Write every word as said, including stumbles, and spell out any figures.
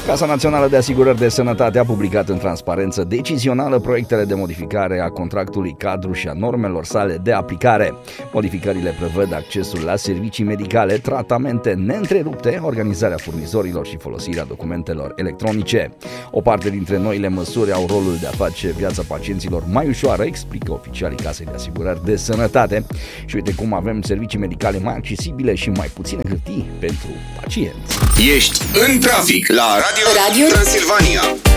Casa Națională de Asigurări de Sănătate a publicat în transparență decizională proiectele de modificare a contractului cadru și a normelor sale de aplicare. Modificările prevăd accesul la servicii medicale, tratamente neîntrerupte, organizarea furnizorilor și folosirea documentelor electronice. O parte dintre noile măsuri au rolul de a face viața pacienților mai ușoară, explică oficialii Casei de Asigurări de Sănătate. Și uite cum avem servicii medicale mai accesibile și mai puține hârtii pentru pacienți. Ești în trafic la Radio, Radio Transilvania.